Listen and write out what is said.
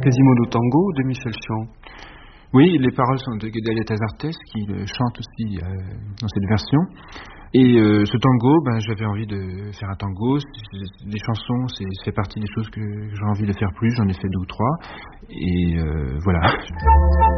Quasimodo Tango de Michel Chian. Oui, les paroles sont de Guedalia Tazartes qui le chante aussi dans cette version. Et ce tango, j'avais envie de faire un tango. Les chansons, c'est partie des choses que j'ai envie de faire plus. J'en ai fait 2 ou 3. Et voilà.